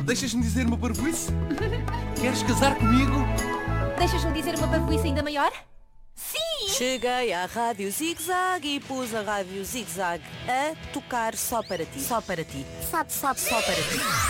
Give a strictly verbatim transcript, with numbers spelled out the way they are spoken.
Deixas-me dizer uma parvoíce? Queres casar comigo? Deixas-me dizer uma parvoíce ainda maior? Sim! Cheguei à Rádio Zig Zag e pus a Rádio Zig Zag a tocar só para ti. Só para ti. Só, só, só para ti.